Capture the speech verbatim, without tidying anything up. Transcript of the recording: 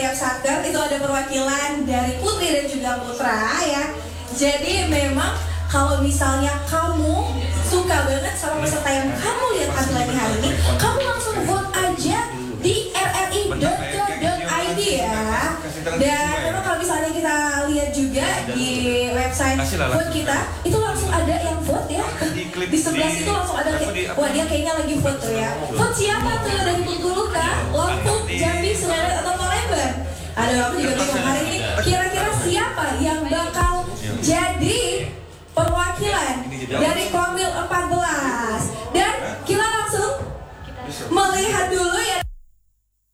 setiap satker itu ada perwakilan dari putri dan juga putra ya. Jadi memang kalau misalnya kamu suka banget sama peserta yang kamu lihat tampilannya hari ini, kamu langsung vote aja di r r i dot co dot i d ya. Dan memang kalau misalnya kita lihat juga di website vote kita, itu langsung ada yang vote ya. Di sebelah situ langsung ada kayak, wah dia kayaknya lagi vote tuh ya. Vote siapa tuh? Dari Bengkulu kah? Lampung, Jambi, Semarang atau Palembang? Aduh, aku juga